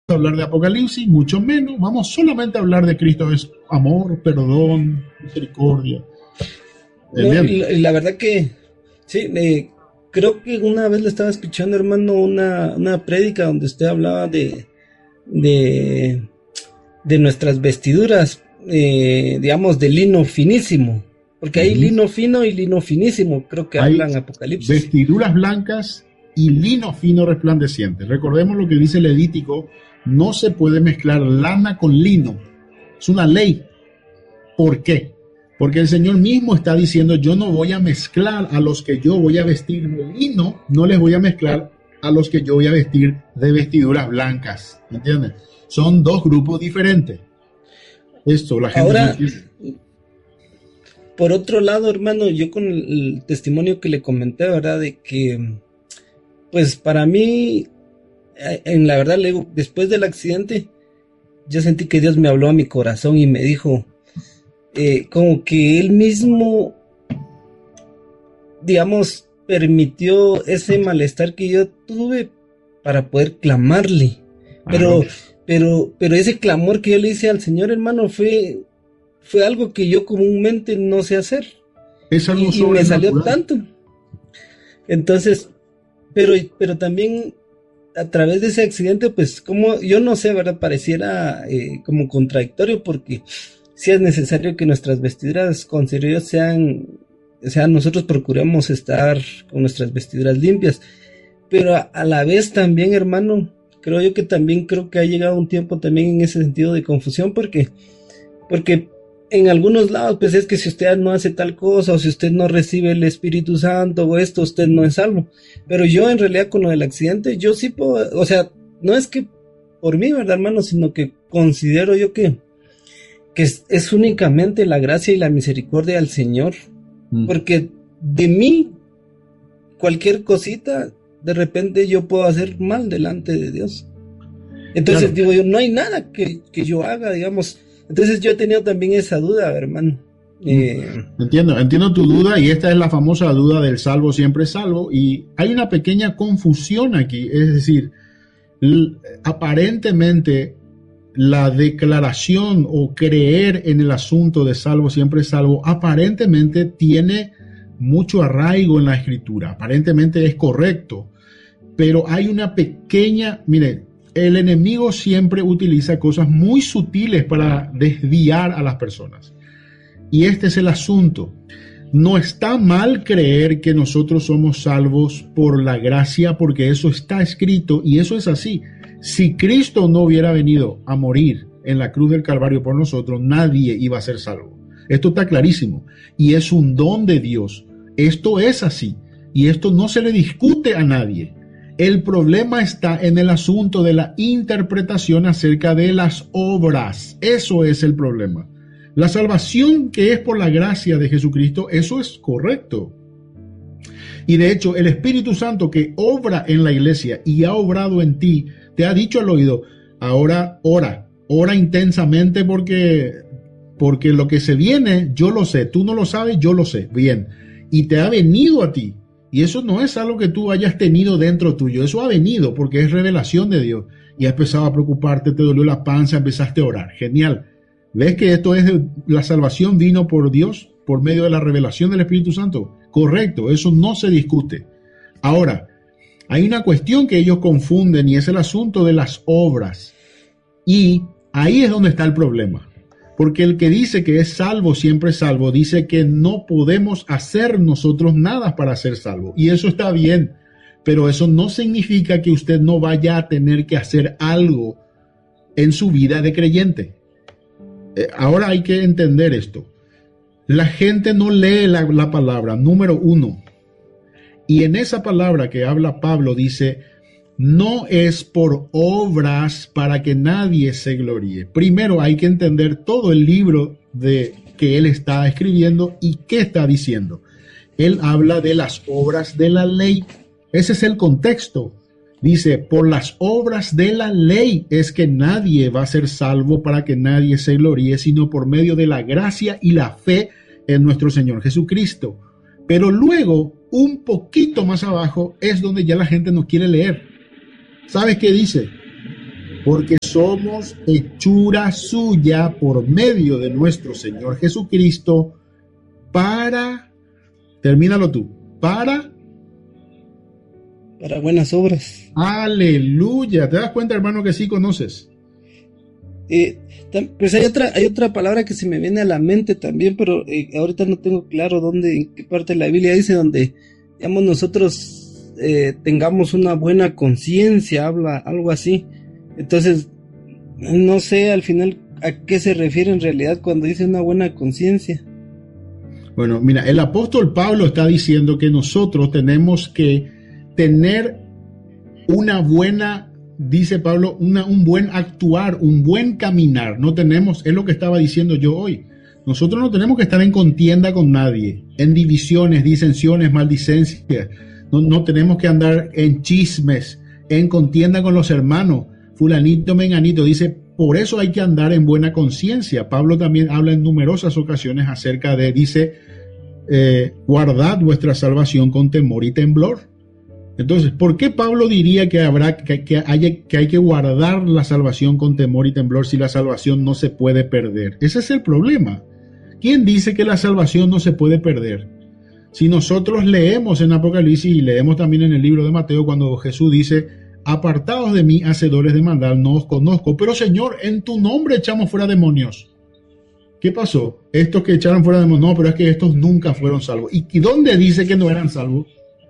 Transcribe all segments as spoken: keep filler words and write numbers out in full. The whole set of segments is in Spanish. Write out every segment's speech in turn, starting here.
a hablar de Apocalipsis, mucho menos. Vamos solamente a hablar de Cristo, es amor, perdón, misericordia. No, y la, y la verdad que, sí, eh, creo que una vez le estaba escuchando, hermano, una, una prédica donde usted hablaba de, de, de nuestras vestiduras, eh, digamos, de lino finísimo. Porque hay uh-huh. lino fino y lino finísimo, creo que hay hablan Apocalipsis. Vestiduras blancas y lino fino resplandeciente. Recordemos lo que dice el Levítico, no se puede mezclar lana con lino. Es una ley. ¿Por qué? Porque el Señor mismo está diciendo, yo no voy a mezclar a los que yo voy a vestir de lino, no les voy a mezclar a los que yo voy a vestir de vestiduras blancas. ¿Entiendes? Son dos grupos diferentes. Esto, la gente Ahora, no por otro lado, hermano, yo con el testimonio que le comenté, ¿verdad? De que, pues para mí, en la verdad, le digo, después del accidente, yo sentí que Dios me habló a mi corazón y me dijo, eh, como que Él mismo, digamos, permitió ese malestar que yo tuve para poder clamarle. Pero, pero, pero ese clamor que yo le hice al Señor, hermano, fue... fue algo que yo comúnmente no sé hacer. Es algo y, y me salió tanto. Entonces, pero, pero también a través de ese accidente, pues como yo no sé, ¿verdad? Pareciera eh, como contradictorio, porque sí es necesario que nuestras vestiduras con seriedad sean, o sea, nosotros procuramos estar con nuestras vestiduras limpias, pero a, a la vez también, hermano, creo yo que también creo que ha llegado un tiempo también en ese sentido de confusión, porque, porque en algunos lados, pues es que si usted no hace tal cosa, o si usted no recibe el Espíritu Santo, o esto, usted no es salvo. Pero yo, en realidad, con lo del accidente, yo sí puedo, o sea, no es que por mí, ¿verdad, hermano? Sino que considero yo que, que es, es únicamente la gracia y la misericordia del Señor. Mm. Porque de mí, cualquier cosita, de repente yo puedo hacer mal delante de Dios. Entonces, claro, digo yo, no hay nada que, que yo haga, digamos. Entonces yo he tenido también esa duda, hermano. Eh... Entiendo, entiendo tu duda, y esta es la famosa duda del salvo siempre salvo, y hay una pequeña confusión aquí, es decir, l- aparentemente la declaración o creer en el asunto de salvo siempre salvo aparentemente tiene mucho arraigo en la Escritura, aparentemente es correcto, pero hay una pequeña, mire, el enemigo siempre utiliza cosas muy sutiles para desviar a las personas. Y este es el asunto. No está mal creer que nosotros somos salvos por la gracia, porque eso está escrito y eso es así. Si Cristo no hubiera venido a morir en la cruz del Calvario por nosotros, nadie iba a ser salvo. Esto está clarísimo. Y es un don de Dios. Esto es así. Y esto no se le discute a nadie. El problema está en el asunto de la interpretación acerca de las obras. Eso es el problema. La salvación que es por la gracia de Jesucristo, eso es correcto. Y de hecho, el Espíritu Santo que obra en la iglesia y ha obrado en ti, te ha dicho al oído, ahora ora, ora intensamente porque, porque lo que se viene, yo lo sé, tú no lo sabes, yo lo sé, bien. Y te ha venido a ti. Y eso no es algo que tú hayas tenido dentro tuyo, eso ha venido porque es revelación de Dios. Y has empezado a preocuparte, te dolió la panza, empezaste a orar. Genial. ¿Ves que esto es de, la salvación vino por Dios, por medio de la revelación del Espíritu Santo? Correcto, eso no se discute. Ahora, hay una cuestión que ellos confunden y es el asunto de las obras. Y ahí es donde está el problema. Porque el que dice que es salvo, siempre salvo, dice que no podemos hacer nosotros nada para ser salvo. Y eso está bien, pero eso no significa que usted no vaya a tener que hacer algo en su vida de creyente. Eh, ahora hay que entender esto. La gente no lee la, la palabra, número uno. Y en esa palabra que habla Pablo dice, no es por obras para que nadie se gloríe. Primero hay que entender todo el libro de que él está escribiendo y qué está diciendo. Él habla de las obras de la ley. Ese es el contexto. Dice, por las obras de la ley es que nadie va a ser salvo para que nadie se gloríe, sino por medio de la gracia y la fe en nuestro Señor Jesucristo. Pero luego, un poquito más abajo, es donde ya la gente no quiere leer. ¿Sabes qué dice? porque somos hechura suya por medio de nuestro Señor Jesucristo para, termínalo tú, para... Para buenas obras. Aleluya. ¿Te das cuenta, hermano, que sí conoces? Eh, pues hay otra, hay otra palabra que se me viene a la mente también, pero eh, ahorita no tengo claro dónde, en qué parte de la Biblia dice donde, digamos, nosotros eh, tengamos una buena conciencia, habla algo así. Entonces, no sé al final a qué se refiere en realidad cuando dice una buena conciencia. Bueno, mira, el apóstol Pablo está diciendo que nosotros tenemos que tener una buena, dice Pablo, una, un buen actuar, un buen caminar. No tenemos, es lo que estaba diciendo yo hoy. Nosotros no tenemos que estar en contienda con nadie, en divisiones, disensiones, maldicencias. No, no tenemos que andar en chismes, en contienda con los hermanos. Fulanito, menganito, dice, por eso hay que andar en buena conciencia. Pablo también habla en numerosas ocasiones acerca de, dice, eh, guardad vuestra salvación con temor y temblor. Entonces, ¿por qué Pablo diría que habrá que, que, haya, que hay que guardar la salvación con temor y temblor si la salvación no se puede perder? Ese es el problema. ¿Quién dice que la salvación no se puede perder? Si nosotros leemos en Apocalipsis y leemos también en el libro de Mateo cuando Jesús dice, apartaos de mí, hacedores de maldad, no os conozco, pero Señor, en tu nombre echamos fuera demonios. ¿Qué pasó? Estos que echaron fuera demonios, no, pero es que estos nunca fueron salvos. ¿Y dónde dice que no eran salvos?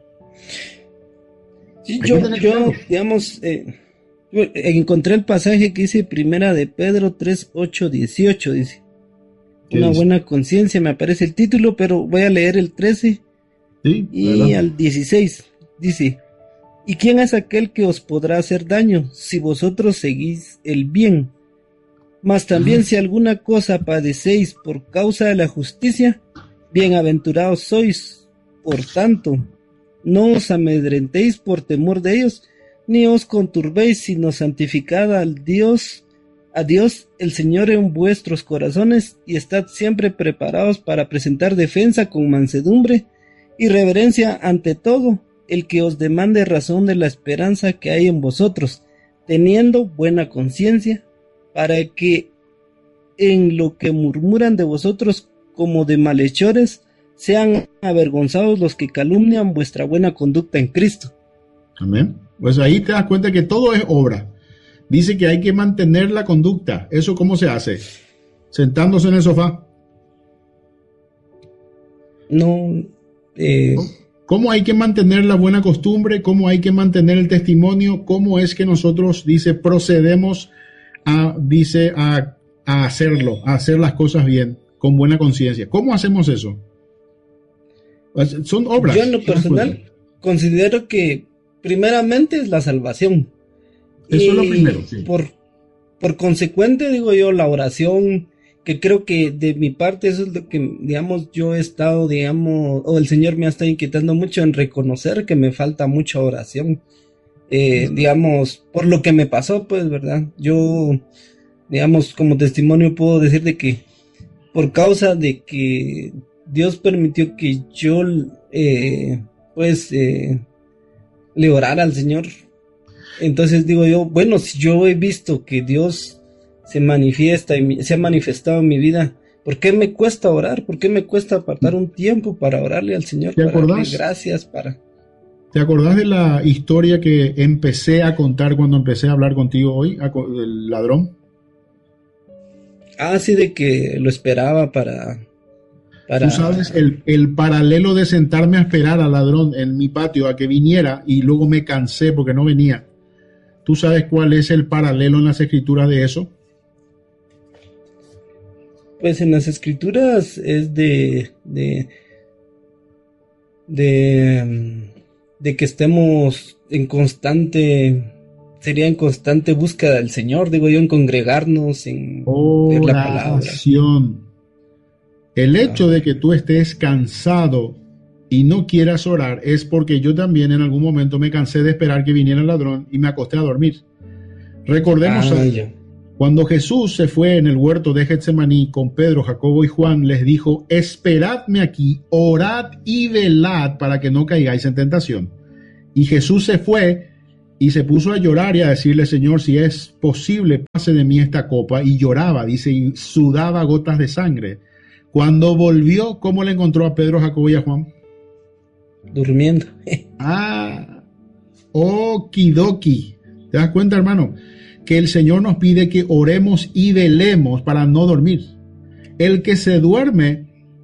Sí, yo, yo, digamos, eh, encontré el pasaje que dice Primera de Pedro tres, ocho, dieciocho, dice. Una dice? Buena conciencia, me aparece el título, pero voy a leer el trece sí, y adelante. Al dieciséis. Dice, ¿y quién es aquel que os podrá hacer daño si vosotros seguís el bien? Mas también Ajá. si alguna cosa padecéis por causa de la justicia, bienaventurados sois. Por tanto, no os amedrentéis por temor de ellos, ni os conturbéis, sino santificad al Dios, a Dios el Señor en vuestros corazones, y estad siempre preparados para presentar defensa con mansedumbre y reverencia ante todo el que os demande razón de la esperanza que hay en vosotros, teniendo buena conciencia, para que en lo que murmuran de vosotros como de malhechores, sean avergonzados los que calumnian vuestra buena conducta en Cristo. Amén. Pues ahí te das cuenta que todo es obra. Dice que hay que mantener la conducta. ¿Eso cómo se hace? Sentándose en el sofá. No. Eh... ¿Cómo hay que mantener la buena costumbre? ¿Cómo hay que mantener el testimonio? ¿Cómo es que nosotros, dice, procedemos a, dice, a, a hacerlo, a hacer las cosas bien, con buena conciencia? ¿Cómo hacemos eso? Son obras. Yo en lo personal considero que primeramente es la salvación. Eso y es lo primero, sí. Por, por consecuente, digo yo, la oración, que creo que de mi parte eso es lo que, digamos, yo he estado, digamos, o el Señor me ha estado inquietando mucho en reconocer que me falta mucha oración. Eh, sí. Digamos, por lo que me pasó, pues, ¿verdad? Yo, digamos, como testimonio puedo decir de que por causa de que Dios permitió que yo, eh, pues, eh, le orara al Señor. Entonces digo yo, bueno, si yo he visto que Dios se manifiesta y se ha manifestado en mi vida, ¿por qué me cuesta orar? ¿Por qué me cuesta apartar un tiempo para orarle al Señor? ¿Te para acordás? darle gracias, para... ¿Te acordás de la historia que empecé a contar cuando empecé a hablar contigo hoy, el ladrón? Ah, sí, de que lo esperaba para... Para... Tú sabes, el, el paralelo de sentarme a esperar al ladrón en mi patio a que viniera y luego me cansé porque no venía. ¿Tú sabes cuál es el paralelo en las escrituras de eso? Pues en las escrituras es de... de, de, de que estemos en constante... Sería en constante búsqueda del Señor, digo yo, en congregarnos, en ver la palabra. Oración. El hecho de que tú estés cansado y no quieras orar es porque yo también en algún momento me cansé de esperar que viniera el ladrón y me acosté a dormir. Recordemos ah, algo. Cuando Jesús se fue en el huerto de Getsemaní con Pedro, Jacobo y Juan, les dijo, esperadme aquí, orad y velad para que no caigáis en tentación. Y Jesús se fue y se puso a llorar y a decirle, Señor, si es posible, pase de mí esta copa. Y lloraba, dice, y sudaba gotas de sangre. Cuando volvió, ¿cómo le encontró a Pedro, Jacobo y a Juan? Durmiendo. Ah, okidoki. ¿Te das cuenta, hermano? Que el Señor nos pide que oremos y velemos para no dormir. El que se duerme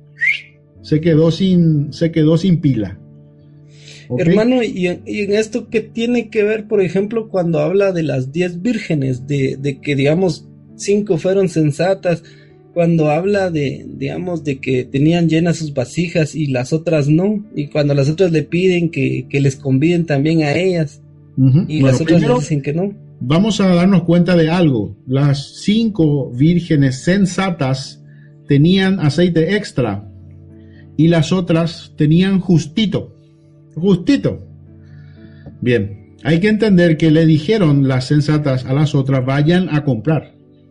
se quedó sin, se quedó sin pila. ¿Okay? Hermano, y en, y en esto, ¿qué tiene que ver, por ejemplo, cuando habla de las diez vírgenes, de, de que, digamos, cinco fueron sensatas, cuando habla de, digamos, de que tenían llenas sus vasijas y las otras no, y cuando las otras le piden que, que les conviden también a ellas, uh-huh. y bueno, las otras les dicen que no? Vamos a darnos cuenta de algo. Las cinco vírgenes sensatas tenían aceite extra y las otras tenían justito. Justito. Bien, hay que entender que le dijeron las sensatas a las otras, vayan a comprar.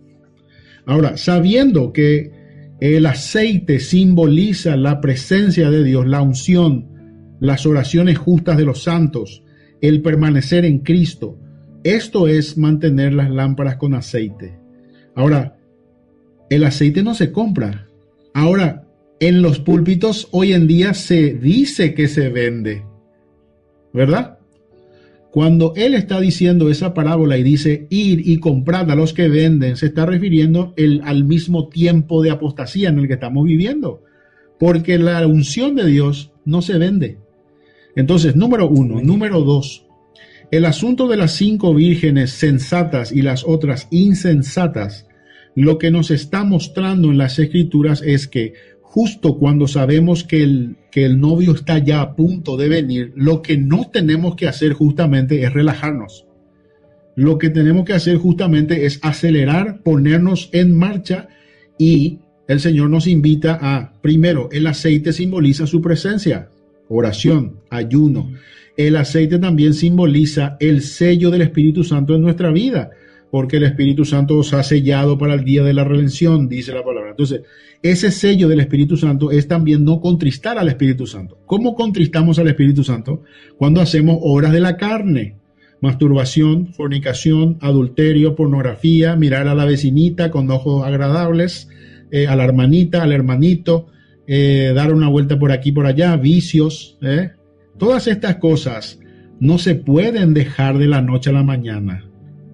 Ahora, sabiendo que el aceite simboliza la presencia de Dios, la unción, las oraciones justas de los santos, el permanecer en Cristo, esto es mantener las lámparas con aceite. Ahora, el aceite no se compra. Ahora, en los púlpitos hoy en día se dice que se vende, ¿verdad? Cuando él está diciendo esa parábola y dice, ir y comprad a los que venden, se está refiriendo el, al mismo tiempo de apostasía en el que estamos viviendo. Porque la unción de Dios no se vende. Entonces, número uno. Número dos. El asunto de las cinco vírgenes sensatas y las otras insensatas, lo que nos está mostrando en las Escrituras es que justo cuando sabemos que el, que el novio está ya a punto de venir, lo que no tenemos que hacer justamente es relajarnos. Lo que tenemos que hacer justamente es acelerar, ponernos en marcha, y el Señor nos invita a, primero, el aceite simboliza su presencia, oración, ayuno. El aceite también simboliza el sello del Espíritu Santo en nuestra vida, porque el Espíritu Santo os ha sellado para el día de la redención, dice la palabra. Entonces, ese sello del Espíritu Santo es también no contristar al Espíritu Santo. ¿Cómo contristamos al Espíritu Santo? Cuando hacemos obras de la carne, masturbación, fornicación, adulterio, pornografía, mirar a la vecinita con ojos agradables, eh, a la hermanita, al hermanito, eh, dar una vuelta por aquí, por allá, vicios, ¿eh? Todas estas cosas no se pueden dejar de la noche a la mañana.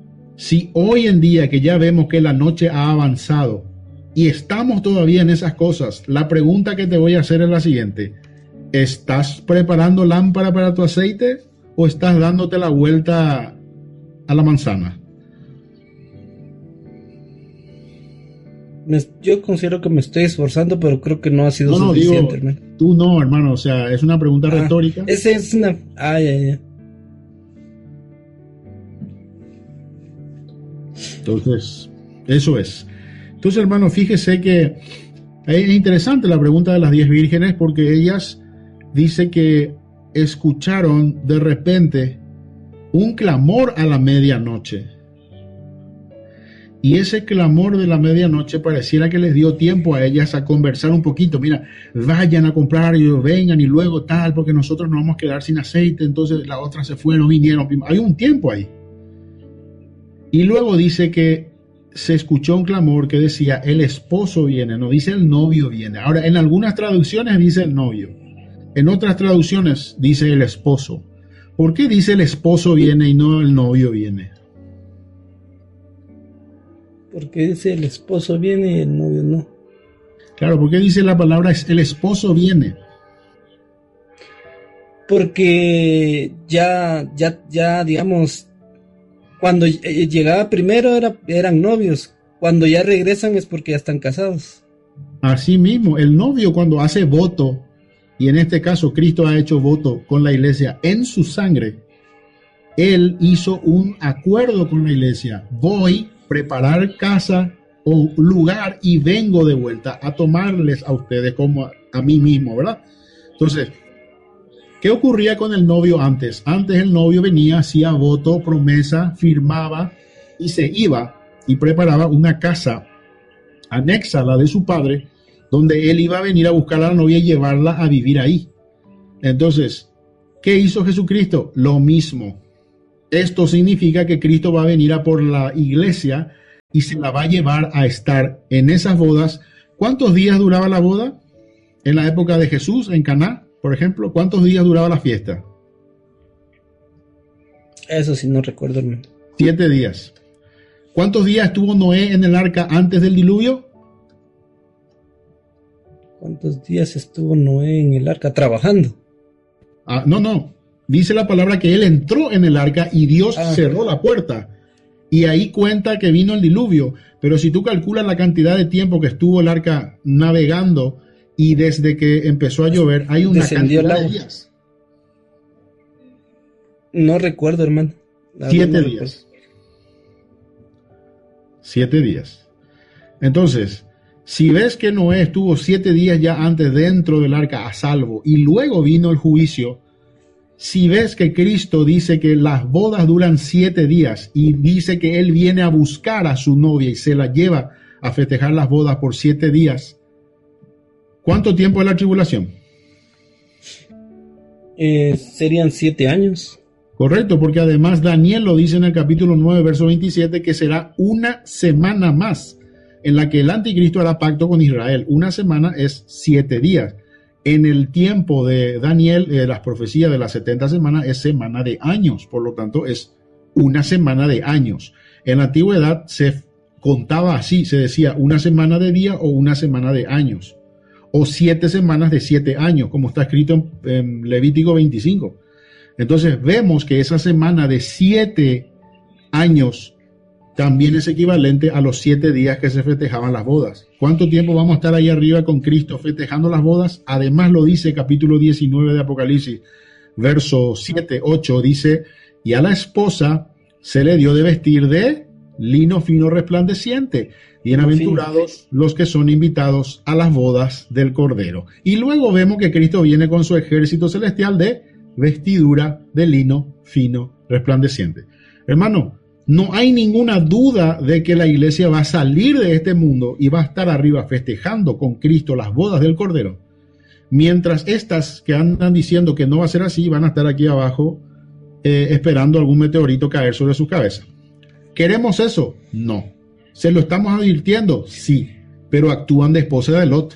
Si hoy en día que ya vemos que la noche ha avanzado y estamos todavía en esas cosas, la pregunta que te voy a hacer es la siguiente. ¿Estás preparando lámpara para tu aceite o estás dándote la vuelta a la manzana? Me, yo considero que me estoy esforzando, pero creo que no ha sido no, no, suficiente, digo, hermano. Tú no, hermano, o sea, es una pregunta ah, retórica. Esa es una... Ah, ya, ya. Entonces, eso es. Entonces, hermano, fíjese que es interesante la pregunta de las diez vírgenes, porque ellas dice que escucharon de repente un clamor a la medianoche. Y ese clamor de la medianoche pareciera que les dio tiempo a ellas a conversar un poquito. Mira, vayan a comprar y vengan y luego tal, porque nosotros nos vamos a quedar sin aceite. Entonces las otras se fueron, vinieron. Hay un tiempo ahí. Y luego dice que se escuchó un clamor que decía, el esposo viene, no dice el novio viene. Ahora, en algunas traducciones dice el novio. En otras traducciones dice el esposo. ¿Por qué dice el esposo viene y no el novio viene? Porque dice el esposo viene y el novio no. Claro, ¿por qué dice la palabra el esposo viene? Porque ya, ya, ya, digamos, cuando llegaba primero era, eran novios. Cuando ya regresan es porque ya están casados. Así mismo, el novio cuando hace voto, y en este caso Cristo ha hecho voto con la iglesia en su sangre, él hizo un acuerdo con la iglesia. Voy a preparar casa o lugar y vengo de vuelta a tomarles a ustedes como a, a mí mismo, ¿verdad? Entonces, ¿qué ocurría con el novio antes? Antes el novio venía, hacía voto, promesa, firmaba y se iba y preparaba una casa anexa a la de su padre, donde él iba a venir a buscar a la novia y llevarla a vivir ahí. Entonces, ¿qué hizo Jesucristo? Lo mismo. Esto significa que Cristo va a venir a por la iglesia y se la va a llevar a estar en esas bodas. ¿Cuántos días duraba la boda? En la época de Jesús, en Caná, por ejemplo, ¿cuántos días duraba la fiesta? Eso sí no recuerdo, hermano. Siete días. ¿Cuántos días estuvo Noé en el arca antes del diluvio? ¿Cuántos días estuvo Noé en el arca trabajando? Ah, no, no. Dice la palabra que él entró en el arca y Dios Ah. cerró la puerta. Y ahí cuenta que vino el diluvio. Pero si tú calculas la cantidad de tiempo que estuvo el arca navegando y desde que empezó a llover, hay una Descendió el cantidad de agua. días. No recuerdo, hermano. La Siete verdad no días. recuerdo. Siete días. Entonces, si ves que Noé estuvo siete días ya antes dentro del arca a salvo y luego vino el juicio, si ves que Cristo dice que las bodas duran siete días y dice que Él viene a buscar a su novia y se la lleva a festejar las bodas por siete días, ¿cuánto tiempo es la tribulación? Eh, serían siete años. Correcto, porque además Daniel lo dice en el capítulo nueve, verso veintisiete, que será una semana más en la que el anticristo hará pacto con Israel. Una semana es siete días. En el tiempo de Daniel, eh, las profecías de las setenta semanas es semana de años, por lo tanto es una semana de años. En la antigüedad se contaba así, se decía una semana de día o una semana de años, o siete semanas de siete años, como está escrito en, en Levítico veinticinco. Entonces vemos que esa semana de siete años también es equivalente a los siete días que se festejaban las bodas. ¿Cuánto tiempo vamos a estar ahí arriba con Cristo festejando las bodas? Además lo dice capítulo diecinueve de Apocalipsis, verso siete, ocho, dice, y a la esposa se le dio de vestir de lino fino resplandeciente. Bienaventurados los que son invitados a las bodas del Cordero. Y luego vemos que Cristo viene con su ejército celestial de vestidura de lino fino resplandeciente. Hermano, no hay ninguna duda de que la iglesia va a salir de este mundo y va a estar arriba festejando con Cristo las bodas del Cordero. Mientras estas que andan diciendo que no va a ser así, van a estar aquí abajo eh, esperando algún meteorito caer sobre su cabeza. ¿Queremos eso? No. ¿Se lo estamos advirtiendo? Sí. Pero actúan de esposa de Lot.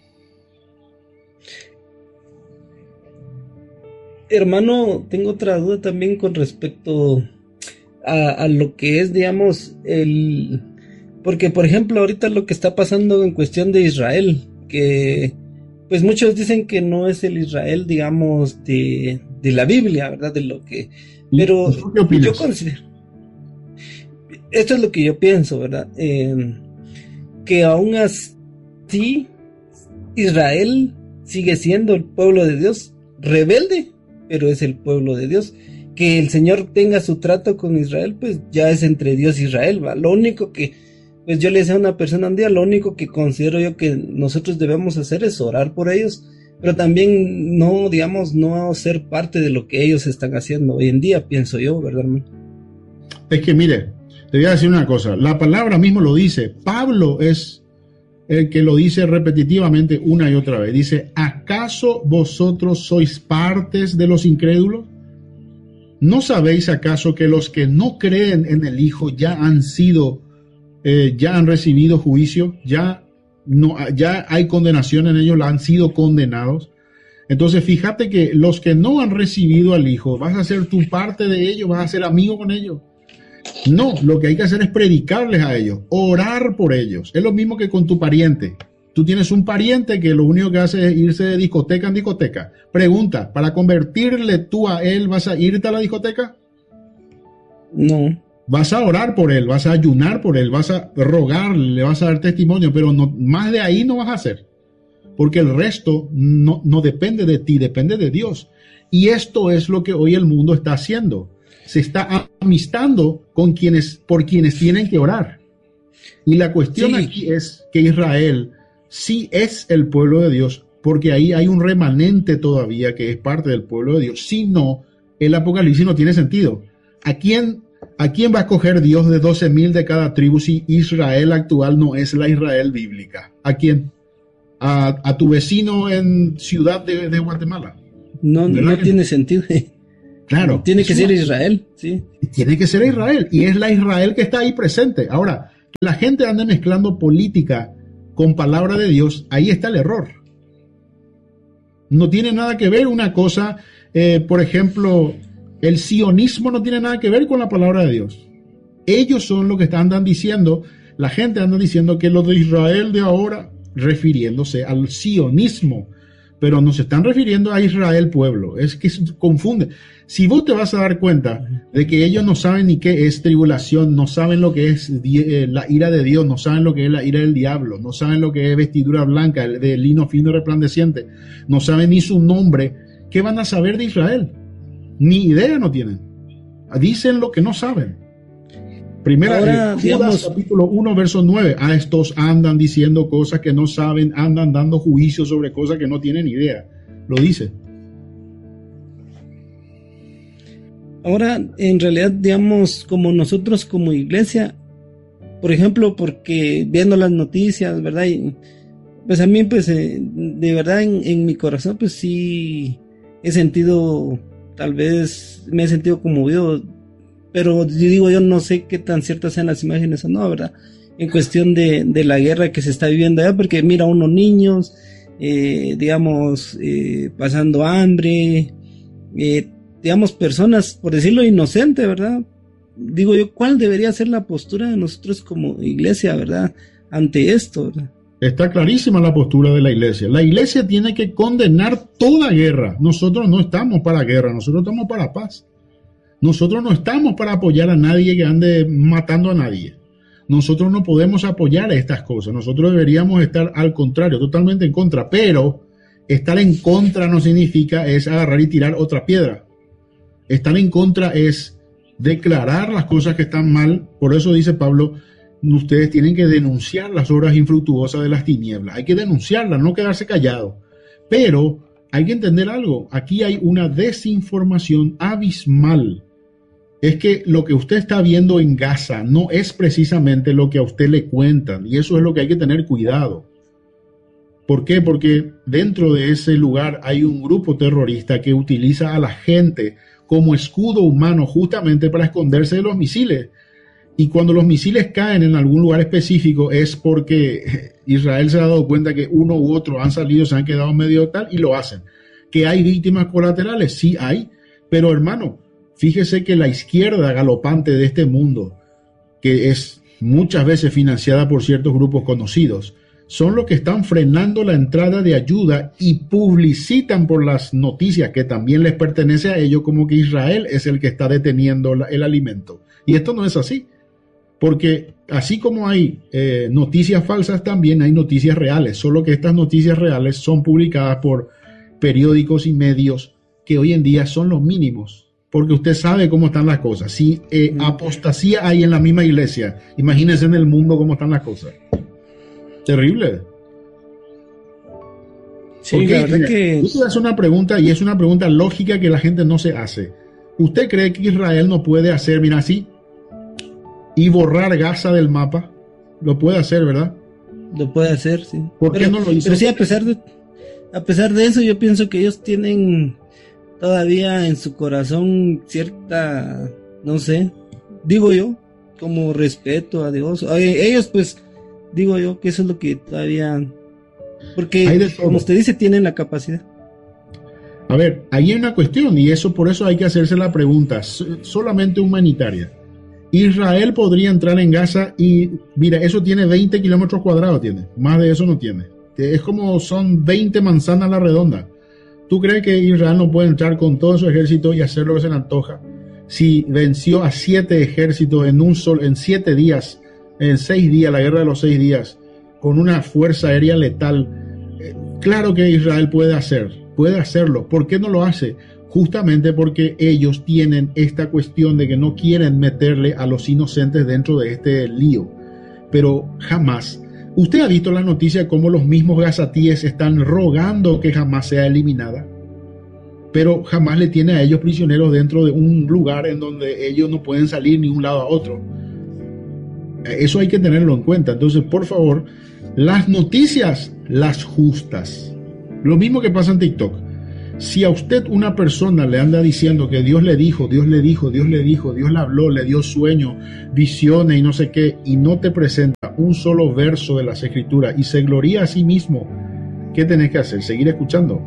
Hermano, tengo otra duda también con respecto a, a lo que es, digamos, el... Porque, por ejemplo, ahorita lo que está pasando en cuestión de Israel, que pues muchos dicen que no es el Israel, digamos, de, de la Biblia, ¿verdad? De lo que... Pero ¿Qué opinas? yo considero... Esto es lo que yo pienso, ¿verdad? Eh, que aún así Israel sigue siendo el pueblo de Dios, rebelde, pero es el pueblo de Dios. Que el Señor tenga su trato con Israel, pues ya es entre Dios y Israel, ¿va? Lo único que, pues yo le decía a una persona un día, lo único que considero yo que nosotros debemos hacer es orar por ellos, pero también no, digamos, no ser parte de lo que ellos están haciendo hoy en día, pienso yo, ¿verdad, hermano? Es que mire, te voy a decir una cosa, la palabra mismo lo dice, Pablo es el que lo dice repetitivamente una y otra vez, dice, ¿acaso vosotros sois partes de los incrédulos? ¿No sabéis acaso que los que no creen en el Hijo ya han sido, eh, ya han recibido juicio, ya, no, ya hay condenación en ellos, han sido condenados? Entonces fíjate que los que no han recibido al Hijo, vas a ser tu parte de ellos, vas a ser amigo con ellos. No, lo que hay que hacer es predicarles a ellos, orar por ellos. Es lo mismo que con tu pariente. Tú tienes un pariente que lo único que hace es irse de discoteca en discoteca. Pregunta, ¿para convertirle tú a él vas a irte a la discoteca? No. Vas a orar por él, vas a ayunar por él, vas a rogarle, le vas a dar testimonio, pero no, más de ahí no vas a hacer. Porque el resto no, no depende de ti, depende de Dios. Y esto es lo que hoy el mundo está haciendo. Se está amistando con quienes, por quienes tienen que orar. Y la cuestión sí. aquí es que Israel sí es el pueblo de Dios, porque ahí hay un remanente todavía que es parte del pueblo de Dios. Si no, el Apocalipsis no tiene sentido. ¿A quién, a quién va a escoger Dios de doce mil de cada tribu si Israel actual no es la Israel bíblica? ¿A quién? ¿A, a tu vecino en Ciudad de, de Guatemala? No, no tiene sentido. Claro. Tiene que ser Israel, sí. Tiene que ser Israel. Y es la Israel que está ahí presente. Ahora, que la gente ande mezclando política con palabra de Dios, ahí está el error. No tiene nada que ver una cosa, eh, por ejemplo, el sionismo no tiene nada que ver con la palabra de Dios. Ellos son los que andan diciendo, la gente anda diciendo que lo de Israel de ahora, refiriéndose al sionismo, pero no se están refiriendo a Israel pueblo. Es que se confunde. Si vos te vas a dar cuenta de que ellos no saben ni qué es tribulación, no saben lo que es la ira de Dios, no saben lo que es la ira del diablo, no saben lo que es vestidura blanca de lino fino y resplandeciente, no saben ni su nombre, ¿qué van a saber de Israel? Ni idea no tienen. Dicen lo que no saben. Primera, Ahora, Judas, digamos, capítulo uno, verso nueve. A estos andan diciendo cosas que no saben, andan dando juicios sobre cosas que no tienen idea. Lo dice. Ahora, en realidad, digamos, como nosotros como iglesia, por ejemplo, porque viendo las noticias, ¿verdad? Y, pues a mí, pues, eh, de verdad, en, en mi corazón, pues sí he sentido, tal vez me he sentido conmovido, pero yo digo, yo no sé qué tan ciertas sean las imágenes o no, ¿verdad? En cuestión de, de la guerra que se está viviendo allá, porque mira a unos niños, eh, digamos, eh, pasando hambre, eh, digamos, personas, por decirlo inocente, ¿verdad? Digo yo, ¿cuál debería ser la postura de nosotros como iglesia, ¿verdad? Ante esto, ¿verdad? Está clarísima la postura de la iglesia. La iglesia tiene que condenar toda guerra. Nosotros no estamos para guerra, nosotros estamos para paz. Nosotros no estamos para apoyar a nadie que ande matando a nadie. Nosotros no podemos apoyar estas cosas. Nosotros deberíamos estar al contrario, totalmente en contra. Pero estar en contra no significa es agarrar y tirar otra piedra. Estar en contra es declarar las cosas que están mal. Por eso dice Pablo, ustedes tienen que denunciar las obras infructuosas de las tinieblas. Hay que denunciarlas, no quedarse callado. Pero hay que entender algo. Aquí hay una desinformación abismal. Es que lo que usted está viendo en Gaza no es precisamente lo que a usted le cuentan. Y eso es lo que hay que tener cuidado. ¿Por qué? Porque dentro de ese lugar hay un grupo terrorista que utiliza a la gente como escudo humano justamente para esconderse de los misiles. Y cuando los misiles caen en algún lugar específico es porque Israel se ha dado cuenta que uno u otro han salido, se han quedado medio tal y lo hacen. ¿Que hay víctimas colaterales? Sí hay. Pero hermano, fíjese que la izquierda galopante de este mundo, que es muchas veces financiada por ciertos grupos conocidos, son los que están frenando la entrada de ayuda y publicitan por las noticias que también les pertenece a ellos como que Israel es el que está deteniendo la, el alimento. Y esto no es así, porque así como hay eh, noticias falsas, también hay noticias reales, solo que estas noticias reales son publicadas por periódicos y medios que hoy en día son los mínimos, porque usted sabe cómo están las cosas. Si eh, apostasía hay en la misma iglesia, imagínense en el mundo cómo están las cosas. Terrible. Sí, porque, la verdad mira, que... yo te voy a hacer una pregunta y es una pregunta lógica que la gente no se hace. ¿Usted cree que Israel no puede hacer, mira así, y borrar Gaza del mapa? Lo puede hacer, ¿verdad? Lo puede hacer, sí. ¿Por pero, qué no lo hizo? Pero sí, a pesar de, a pesar de eso, yo pienso que ellos tienen todavía en su corazón cierta, no sé, digo yo, como respeto a Dios. Ellos, pues, digo yo que eso es lo que todavía, porque como usted dice, tienen la capacidad. A ver, ahí hay una cuestión y eso por eso hay que hacerse la pregunta solamente humanitaria. Israel podría entrar en Gaza y mira, eso tiene veinte kilómetros cuadrados, tiene, más de eso no tiene. Es como son veinte manzanas a la redonda. ¿Tú crees que Israel no puede entrar con todo su ejército y hacer lo que se le antoja? Si venció a siete ejércitos en un sol, en siete días, en seis días, la guerra de los seis días, con una fuerza aérea letal, eh, claro que Israel puede hacer, puede hacerlo. ¿Por qué no lo hace? Justamente porque ellos tienen esta cuestión de que no quieren meterle a los inocentes dentro de este lío. Pero jamás. ¿Usted ha visto la noticia cómo los mismos gazatíes están rogando que jamás sea eliminada? Pero jamás le tiene a ellos prisioneros dentro de un lugar en donde ellos no pueden salir ni un lado a otro. Eso hay que tenerlo en cuenta. Entonces, por favor, las noticias, las justas. Lo mismo que pasa en TikTok. Si a usted una persona le anda diciendo que Dios le dijo, Dios le dijo, Dios le dijo, Dios le habló, le dio sueño, visiones y no sé qué, y no te presenta un solo verso de las Escrituras y se gloría a sí mismo, ¿qué tenés que hacer? ¿Seguir escuchando?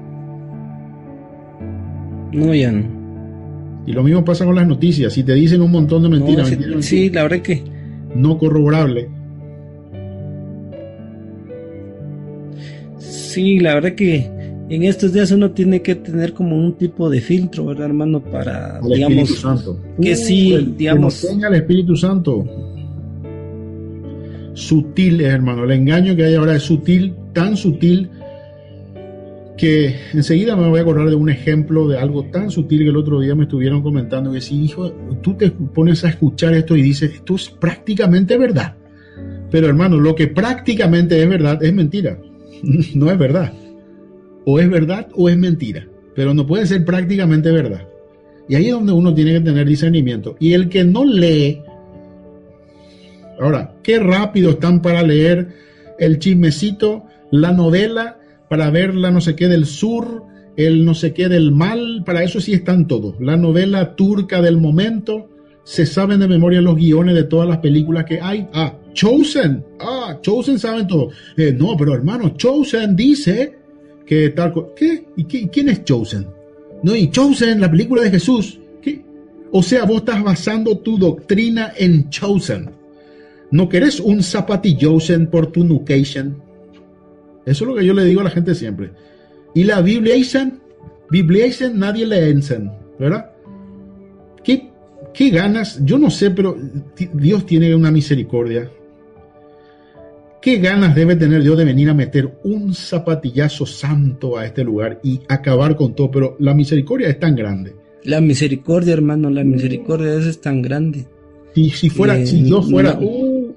No, ya no. Y lo mismo pasa con las noticias. Si te dicen un montón de mentiras, no, sí, mentiras, sí, la verdad que no corroborable. Sí, la verdad que en estos días uno tiene que tener como un tipo de filtro, ¿verdad, hermano? Para, el digamos, Espíritu Santo. que Uh, sí, el, digamos... Que no tenga el Espíritu Santo. Sutil, hermano. El engaño que hay ahora es sutil, tan sutil, que enseguida me voy a acordar de un ejemplo de algo tan sutil que el otro día me estuvieron comentando, que si, hijo, tú te pones a escuchar esto y dices, esto es prácticamente verdad. Pero, hermano, lo que prácticamente es verdad es mentira. No es verdad. O es verdad o es mentira, pero no puede ser prácticamente verdad. Y ahí es donde uno tiene que tener discernimiento. Y el que no lee, ahora, qué rápido están para leer el chismecito, la novela, para ver la no sé qué del sur, el no sé qué del mal, para eso sí están todos. La novela turca del momento, se saben de memoria los guiones de todas las películas que hay. Ah, Chosen, ah, Chosen saben todo. Eh, no, pero hermano, Chosen dice... que tal, ¿qué? ¿Y qué? ¿Quién es Chosen? No, y Chosen, la película de Jesús. ¿Qué? O sea, vos estás basando tu doctrina en Chosen. No querés un zapatillosen por tu nucation. Eso es lo que yo le digo a la gente siempre. Y la Bibliaisen, Bibliaisen nadie le ensen, ¿verdad? ¿Qué, qué ganas? Yo no sé, pero Dios tiene una misericordia. ¿Qué ganas debe tener Dios de venir a meter un zapatillazo santo a este lugar y acabar con todo? Pero la misericordia es tan grande. La misericordia, hermano, la misericordia de Dios es tan grande. Si, si fuera, eh, si Dios fuera, no. uh,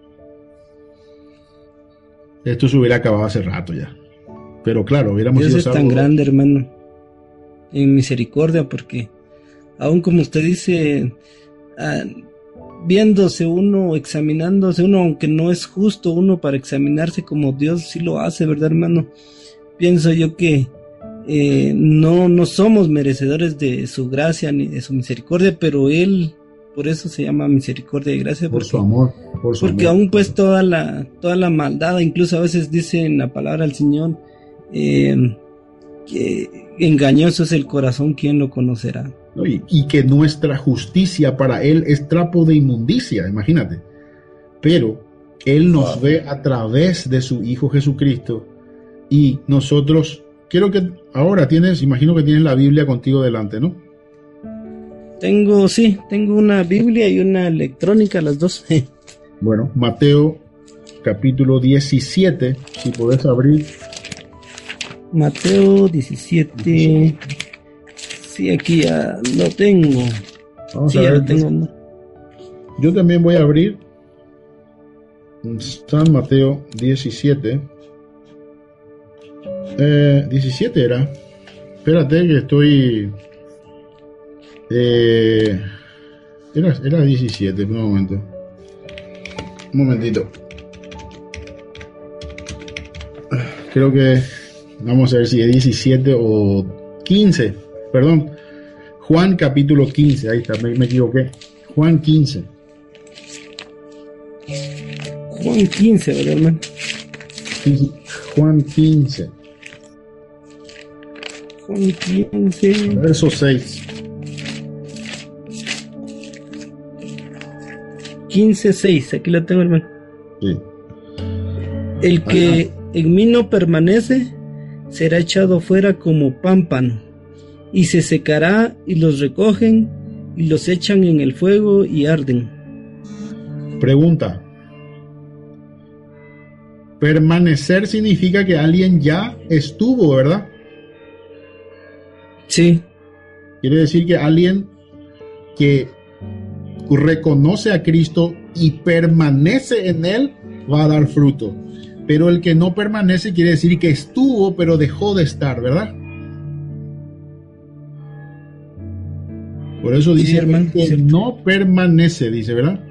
esto se hubiera acabado hace rato ya. Pero claro, hubiéramos Dios sido es salvos. tan grande, hermano, en misericordia, porque aún como usted dice, ah, viéndose uno, examinándose uno, aunque no es justo uno para examinarse como Dios sí lo hace, ¿verdad, hermano? Pienso yo que eh, no, no somos merecedores de su gracia ni de su misericordia, pero Él, por eso se llama misericordia y gracia, Por porque, su amor, por su porque amor. aún pues toda la, toda la maldad, incluso a veces dice en la palabra del Señor, eh, que engañoso es el corazón, ¿quién lo conocerá? Y, y que nuestra justicia para Él es trapo de inmundicia, imagínate. Pero Él nos wow. ve a través de su Hijo Jesucristo y nosotros, quiero que ahora tienes, imagino que tienes la Biblia contigo delante, ¿no? Tengo, sí, tengo una Biblia y una electrónica, las dos. Bueno, Mateo capítulo diecisiete, si podés abrir. Mateo diecisiete. Sí, aquí ya lo tengo. Vamos sí, a ya ver. lo tengo. Yo también voy a abrir San Mateo diecisiete. Eh, diecisiete era. Espérate que estoy. Eh, era, era diecisiete, un momento. Un momentito. Creo que. Vamos a ver si es diecisiete o quince. Perdón. Juan capítulo quince. Ahí está, me, me equivoqué. Juan quince. Juan quince, ¿verdad, hermano? Juan quince. Juan quince. Verso seis. quince seis, aquí lo tengo, hermano. Sí. El que en mí no permanece será echado fuera como pámpano, y se secará, y los recogen, y los echan en el fuego y arden. Pregunta. Permanecer significa que alguien ya estuvo, ¿verdad? Sí. Quiere decir que alguien que reconoce a Cristo y permanece en Él va a dar fruto. Pero el que no permanece quiere decir que estuvo pero dejó de estar, ¿verdad? Por eso dice, sí, hermano, que cierto. No permanece, dice, ¿verdad?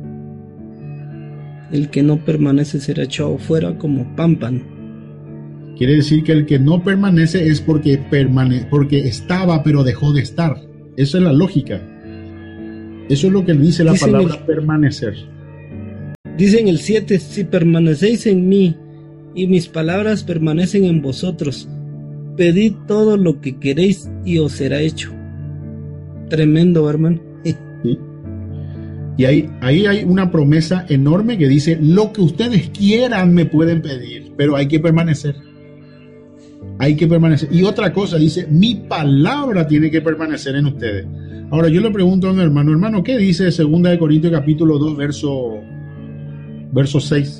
El que no permanece será echado fuera como pámpano. Quiere decir que el que no permanece es porque, permane porque estaba pero dejó de estar. Esa es la lógica. Eso es lo que dice la dice palabra el, permanecer. Dice en el siete, si permanecéis en mí y mis palabras permanecen en vosotros, pedid todo lo que queréis y os será hecho. Tremendo, hermano. Sí. Y ahí, ahí hay una promesa enorme que dice, lo que ustedes quieran me pueden pedir, pero hay que permanecer. Hay que permanecer. Y otra cosa, dice, mi palabra tiene que permanecer en ustedes. Ahora yo le pregunto a mi hermano, hermano, ¿qué dice segunda de Corintios capítulo dos, verso, verso seis?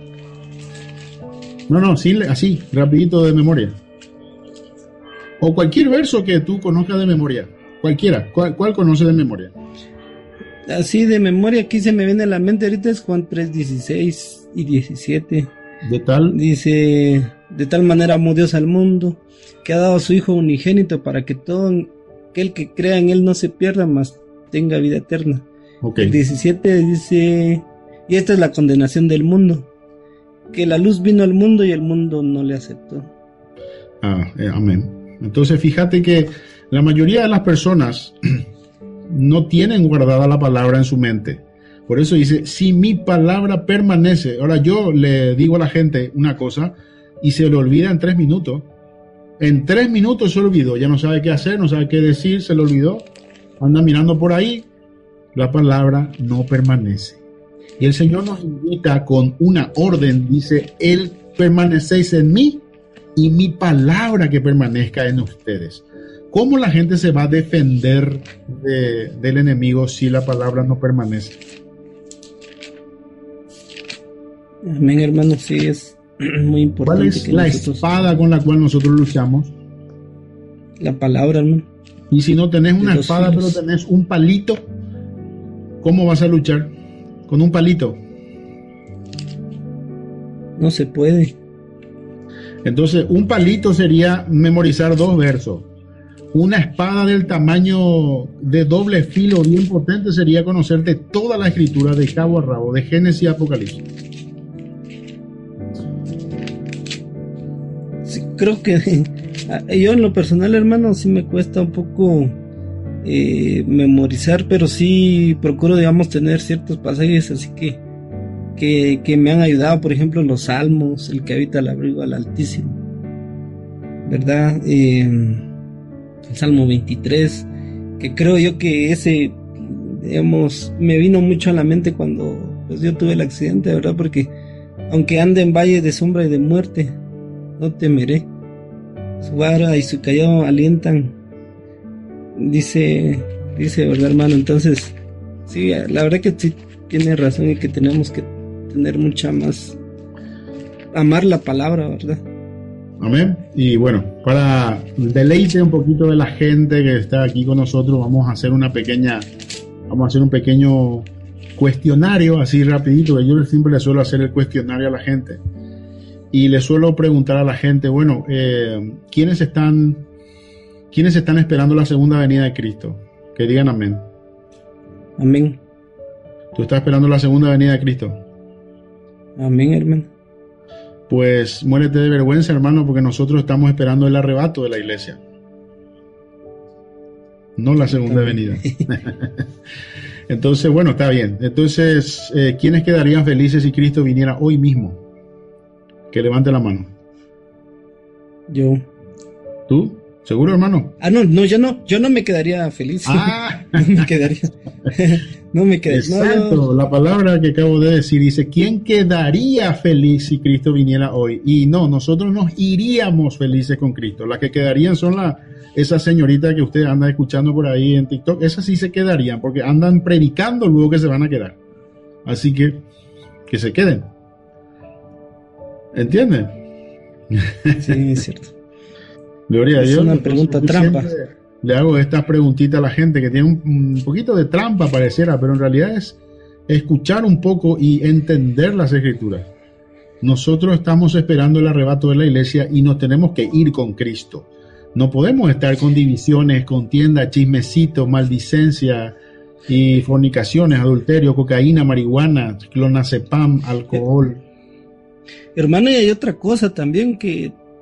No, no, sí, así, rapidito de memoria. O cualquier verso que tú conozcas de memoria. Cualquiera. ¿Cuál, cuál conoce de memoria? Así de memoria, aquí se me viene a la mente ahorita es Juan tres, dieciséis y diecisiete. De tal. Dice, de tal manera amó Dios al mundo, que ha dado a su Hijo unigénito para que todo aquel que crea en Él no se pierda, mas tenga vida eterna. Okay. El diecisiete dice, y esta es la condenación del mundo, que la luz vino al mundo y el mundo no le aceptó. Ah, eh, amén. Entonces fíjate que la mayoría de las personas no tienen guardada la palabra en su mente. Por eso dice, si mi palabra permanece. Ahora yo le digo a la gente una cosa y se le olvida en tres minutos. En tres minutos se olvidó, ya no sabe qué hacer, no sabe qué decir, se le olvidó. Anda mirando por ahí, la palabra no permanece. Y el Señor nos invita con una orden, dice, Él permanecéis en mí y mi palabra que permanezca en ustedes. ¿Cómo la gente se va a defender de, del enemigo si la palabra no permanece? Amén, hermano, sí, es muy importante. ¿Cuál es que la nosotros... espada con la cual nosotros luchamos? La palabra, hermano. Y si no tenés una espada, pero tenés un palito, ¿cómo vas a luchar? Con un palito. No se puede. Entonces, un palito sería memorizar dos versos. Una espada del tamaño de doble filo bien potente sería conocerte toda la escritura de cabo a rabo, de Génesis a Apocalipsis. Sí, creo que yo en lo personal, hermano, sí me cuesta un poco eh, memorizar, pero sí procuro, digamos, tener ciertos pasajes así que, que, que me han ayudado, por ejemplo, los salmos, el que habita al abrigo al Altísimo, ¿verdad? Eh, el Salmo veintitrés, que creo yo que ese, digamos, me vino mucho a la mente cuando pues, yo tuve el accidente, ¿verdad? Porque aunque ande en valle de sombra y de muerte, no temeré. Su vara y su callado alientan. Dice, dice, ¿verdad, hermano? Entonces, sí, la verdad que sí tiene razón y que tenemos que tener mucha más, amar la palabra, ¿verdad? Amén. Y bueno, para deleite un poquito de la gente que está aquí con nosotros, vamos a hacer una pequeña, vamos a hacer un pequeño cuestionario, así rapidito, que yo siempre le suelo hacer el cuestionario a la gente. Y le suelo preguntar a la gente, bueno, eh, ¿quiénes están, quiénes están esperando la segunda venida de Cristo? Que digan amén. Amén. ¿Tú estás esperando la segunda venida de Cristo? Amén, hermano. Pues muérete de vergüenza, hermano, porque nosotros estamos esperando el arrebato de la iglesia. No la segunda venida. Entonces, bueno, está bien. Entonces, eh, ¿quiénes quedarían felices si Cristo viniera hoy mismo? Que levante la mano. Yo. ¿Tú? ¿Seguro, hermano? Ah, no, no, yo no, yo no me quedaría feliz. Ah. No me quedaría. No me quedaría. Exacto, no, yo... la palabra que acabo de decir dice, ¿quién quedaría feliz si Cristo viniera hoy? Y no, nosotros nos iríamos felices con Cristo. Las que quedarían son las esas señoritas que usted anda escuchando por ahí en TikTok. Esas sí se quedarían, porque andan predicando luego que se van a quedar. Así que, que se queden. ¿Entienden? Sí, es cierto. Gloria a Dios. Es una pregunta trampa. Le hago estas preguntitas a la gente que tiene un, un poquito de trampa pareciera, pero en realidad es escuchar un poco y entender las escrituras. Nosotros estamos esperando el arrebato de la iglesia y nos tenemos que ir con Cristo. No podemos estar con divisiones, contienda, chismecitos, maldicencia y fornicaciones, adulterio, cocaína, marihuana, clonazepam, alcohol. Hermano, y hay otra cosa también que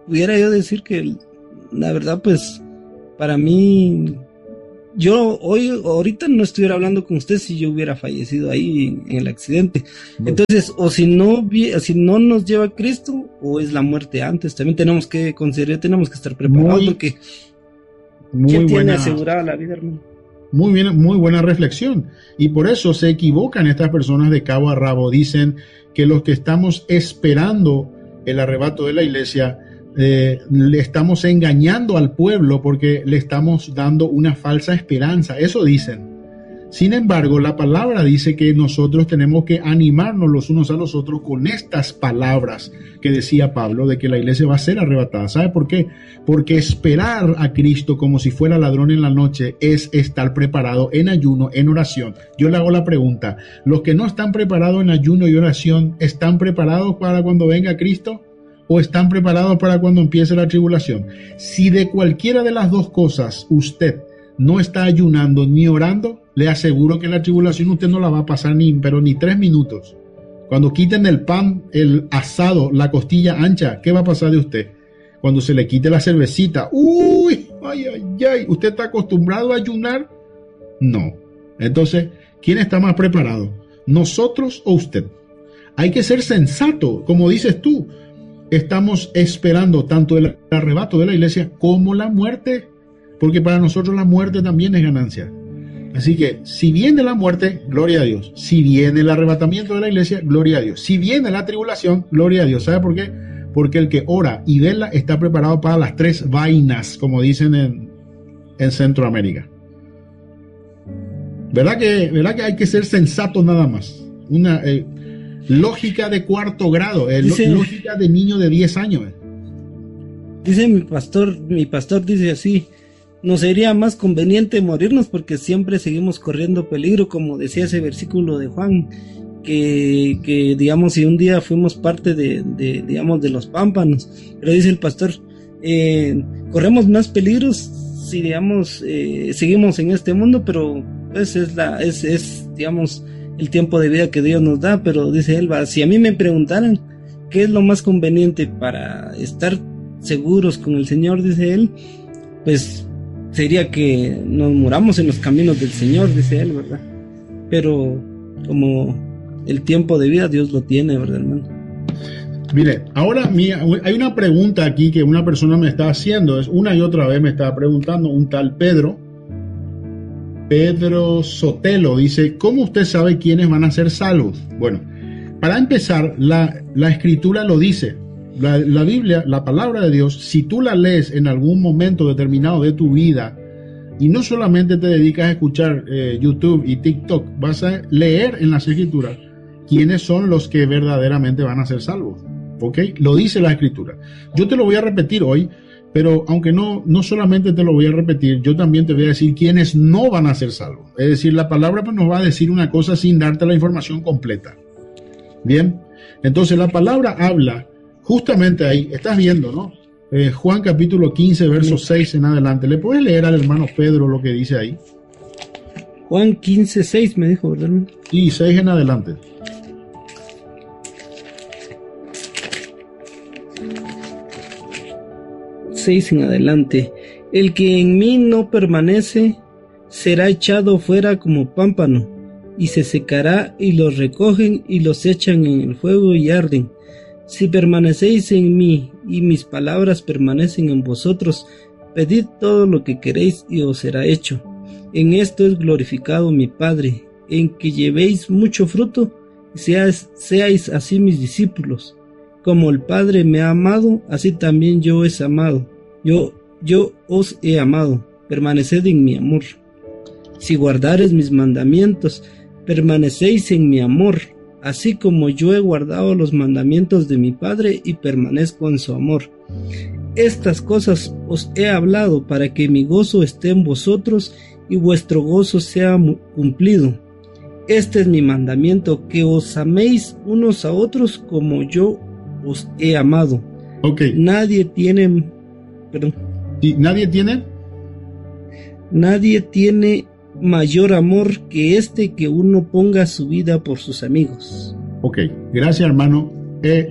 pudiera yo decir que la verdad, pues, para mí, yo hoy, ahorita no estuviera hablando con usted si yo hubiera fallecido ahí en, en el accidente. Bueno. Entonces, o si no, si no nos lleva Cristo, o es la muerte antes. También tenemos que considerar, tenemos que estar preparados, muy, porque muy ¿quién buena, tiene asegurada la vida, hermano? Muy bien, muy buena reflexión. Y por eso se equivocan estas personas de cabo a rabo. Dicen que los que estamos esperando el arrebato de la iglesia, Eh, le estamos engañando al pueblo porque le estamos dando una falsa esperanza. Eso dicen. Sin embargo, la palabra dice que nosotros tenemos que animarnos los unos a los otros con estas palabras que decía Pablo, de que la iglesia va a ser arrebatada. ¿Sabe por qué? Porque esperar a Cristo como si fuera ladrón en la noche es estar preparado en ayuno, en oración. Yo le hago la pregunta, ¿los que no están preparados en ayuno y oración están preparados para cuando venga Cristo? ¿O están preparados para cuando empiece la tribulación? Si de cualquiera de las dos cosas usted no está ayunando ni orando, le aseguro que la tribulación usted no la va a pasar ni, pero ni tres minutos. Cuando quiten el pan, el asado, la costilla ancha, ¿qué va a pasar de usted? Cuando se le quite la cervecita, ¡uy! ¡Ay, ay, ay! ¿Usted está acostumbrado a ayunar? No. Entonces, ¿quién está más preparado? ¿Nosotros o usted? Hay que ser sensato, como dices tú. Estamos esperando tanto el arrebato de la iglesia como la muerte, porque para nosotros la muerte también es ganancia. Así que si viene la muerte, gloria a Dios. Si viene el arrebatamiento de la iglesia, gloria a Dios. Si viene la tribulación, gloria a Dios. ¿Sabe por qué? Porque el que ora y vela está preparado para las tres vainas, como dicen en, en Centroamérica. ¿Verdad que, verdad que hay que ser sensatos nada más? Una... Eh, lógica de cuarto grado, eh, dice, lógica de niño de diez años. Eh. Dice mi pastor, mi pastor dice así, nos sería más conveniente morirnos porque siempre seguimos corriendo peligro, como decía ese versículo de Juan, que, que digamos, si un día fuimos parte de, de digamos, de los pámpanos, pero dice el pastor, eh, corremos más peligros si, digamos, eh, seguimos en este mundo, pero pues es la, es, es, digamos, el tiempo de vida que Dios nos da. Pero dice él, si a mí me preguntaran qué es lo más conveniente para estar seguros con el Señor, dice él, pues sería que nos muramos en los caminos del Señor, dice él, ¿verdad? Pero como el tiempo de vida Dios lo tiene, ¿verdad, hermano? Mire, ahora mía, hay una pregunta aquí que una persona me está haciendo, es una y otra vez me está preguntando, un tal Pedro, Pedro Sotelo, dice, ¿cómo usted sabe quiénes van a ser salvos? Bueno, para empezar, la, la escritura lo dice, la, la Biblia, la palabra de Dios, si tú la lees en algún momento determinado de tu vida, y no solamente te dedicas a escuchar eh, YouTube y TikTok, vas a leer en las escrituras quiénes son los que verdaderamente van a ser salvos, ¿ok? Lo dice la escritura. Yo te lo voy a repetir hoy, pero aunque no, no solamente te lo voy a repetir, yo también te voy a decir quiénes no van a ser salvos. Es decir, la palabra pues, nos va a decir una cosa sin darte la información completa. Bien, entonces la palabra habla justamente ahí, estás viendo, ¿no? Eh, Juan capítulo quince, verso seis en adelante. ¿Le puedes leer al hermano Pedro lo que dice ahí? Juan quince, seis me dijo, ¿verdad? Sí, seis en adelante. seis en adelante. El que en mí no permanece será echado fuera como pámpano, y se secará, y los recogen y los echan en el fuego y arden. Si permanecéis en mí y mis palabras permanecen en vosotros, pedid todo lo que queréis y os será hecho. En esto es glorificado mi Padre, en que llevéis mucho fruto y seáis, seáis así mis discípulos. Como el Padre me ha amado, así también yo os he amado. Yo, yo os he amado, permaneced en mi amor. Si guardareis mis mandamientos, permanecéis en mi amor, así como yo he guardado los mandamientos de mi Padre y permanezco en su amor. Estas cosas os he hablado para que mi gozo esté en vosotros y vuestro gozo sea cumplido. Este es mi mandamiento, que os améis unos a otros como yo os he amado. Okay. Nadie tiene... Perdón. ¿Y nadie tiene? Nadie tiene mayor amor que este, que uno ponga su vida por sus amigos. Ok, gracias hermano. Eh,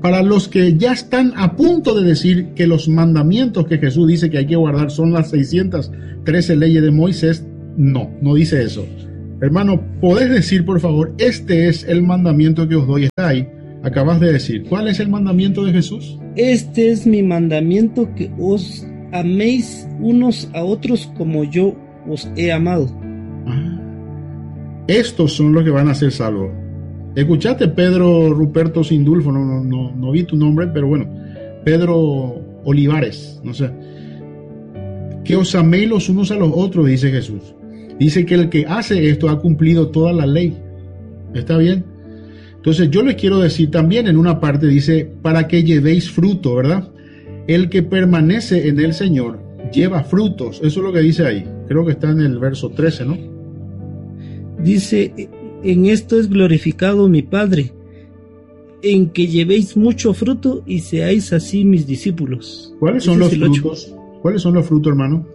para los que ya están a punto de decir que los mandamientos que Jesús dice que hay que guardar son las seiscientas trece leyes de Moisés, no, no dice eso. Hermano, ¿podés decir, por favor, este es el mandamiento que os doy? Está ahí, acabas de decir. ¿Cuál es el mandamiento de Jesús? Este es mi mandamiento, que os améis unos a otros como yo os he amado. Ah, estos son los que van a ser salvos. ¿Escuchaste, Pedro Ruperto Sindulfo? No, no, no, no vi tu nombre, pero bueno, Pedro Olivares, no sé. Que os améis los unos a los otros, dice Jesús. Dice que el que hace esto ha cumplido toda la ley. ¿Está bien? Entonces yo les quiero decir también, en una parte dice, para que llevéis fruto, ¿verdad? El que permanece en el Señor lleva frutos. Eso es lo que dice ahí. Creo que está en el verso trece, ¿no? Dice, en esto es glorificado mi Padre, en que llevéis mucho fruto y seáis así mis discípulos. ¿Cuáles son los frutos? ¿Cuáles son los frutos, hermano?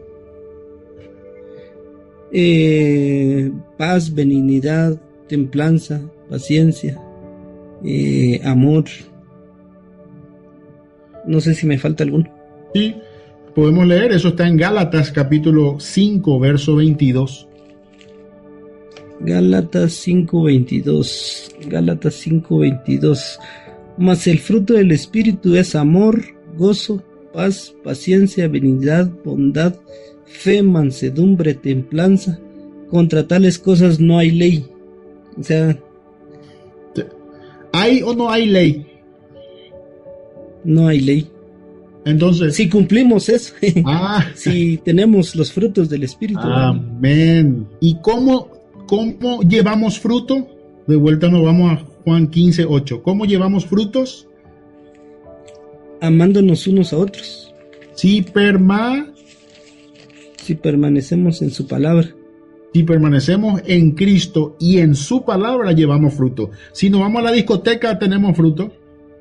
Eh, paz, benignidad, templanza, paciencia, eh, amor. No sé si me falta alguno. Sí, podemos leer, eso está en Gálatas capítulo cinco, verso veintidós. Gálatas cinco veintidós. Gálatas cinco veintidós. Mas el fruto del Espíritu es amor, gozo, paz, paciencia, benignidad, bondad, fe, mansedumbre, templanza. Contra tales cosas no hay ley. O sea, ¿hay o no hay ley? No hay ley. Entonces, si cumplimos eso, ah, si tenemos los frutos del Espíritu. Amén. ¿Y cómo, cómo llevamos fruto? De vuelta nos vamos a Juan quince, ocho. ¿Cómo llevamos frutos? Amándonos unos a otros. Si perma, si permanecemos en su palabra. Si permanecemos en Cristo y en su palabra llevamos fruto. Si nos vamos a la discoteca, ¿tenemos fruto?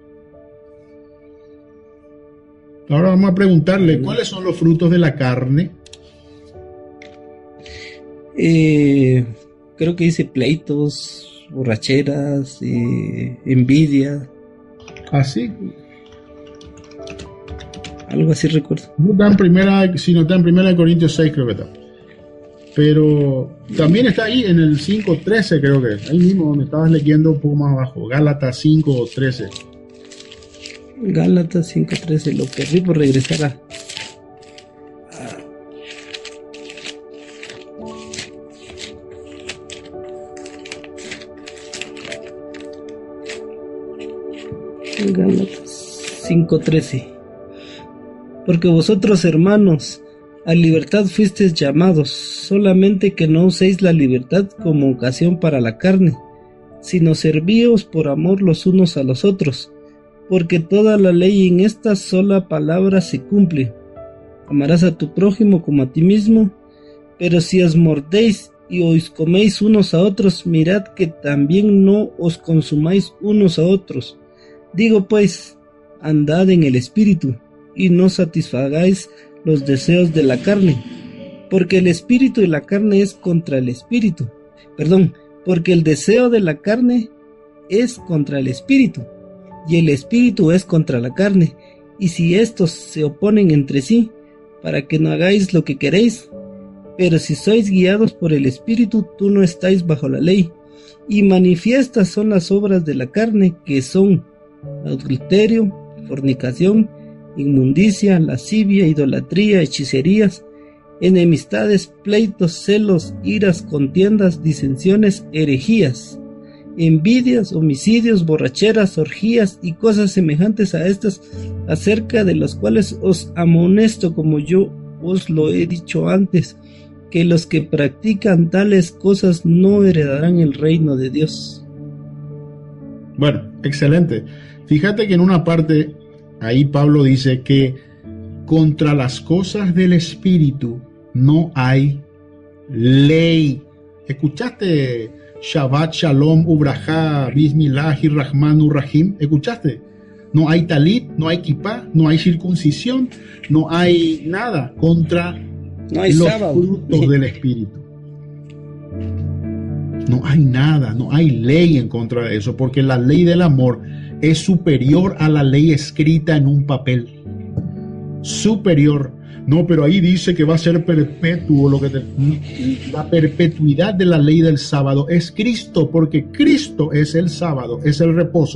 Ahora vamos a preguntarle, ¿cuáles son los frutos de la carne? Eh, creo que dice pleitos, borracheras, eh, envidia. ¿Así? Algo así recuerdo. No está en primera, si no está en primera Corintios seis, creo que está. Pero también está ahí en el cinco trece, creo que es. Ahí mismo donde estabas leyendo un poco más abajo. Gálatas cinco trece. Gálatas cinco trece, lo perdí por regresar a... Gálatas cinco trece. Porque vosotros, hermanos, a libertad fuisteis llamados, solamente que no uséis la libertad como ocasión para la carne, sino servíos por amor los unos a los otros, porque toda la ley en esta sola palabra se cumple: amarás a tu prójimo como a ti mismo. Pero si os mordéis y os coméis unos a otros, mirad que también no os consumáis unos a otros. Digo pues, andad en el Espíritu, y no satisfagáis los deseos de la carne, porque el Espíritu y la carne es contra el Espíritu. Perdón, porque el deseo de la carne es contra el Espíritu, y el Espíritu es contra la carne, y si estos se oponen entre sí, para que no hagáis lo que queréis. Pero si sois guiados por el Espíritu, tú no estáis bajo la ley. Y manifiestas son las obras de la carne, que son adulterio, fornicación, inmundicia, lascivia, idolatría, hechicerías, enemistades, pleitos, celos, iras, contiendas, disensiones, herejías, envidias, homicidios, borracheras, orgías y cosas semejantes a estas, acerca de las cuales os amonesto, como yo os lo he dicho antes, que los que practican tales cosas no heredarán el reino de Dios. Bueno, excelente. Fíjate que en una parte ahí Pablo dice que contra las cosas del Espíritu no hay ley. ¿Escuchaste? Shabbat, Shalom, Ubrajá, Bismillah, Rahman, Urrahim. ¿Escuchaste? No hay talit, no hay kippah, no hay circuncisión, no hay nada contra no hay los sábado. frutos del Espíritu. No hay nada, no hay ley en contra de eso, porque la ley del amor es superior a la ley escrita en un papel. Superior. No, pero ahí dice que va a ser perpetuo. Lo que te, la perpetuidad de la ley del sábado es Cristo, porque Cristo es el sábado, es el reposo.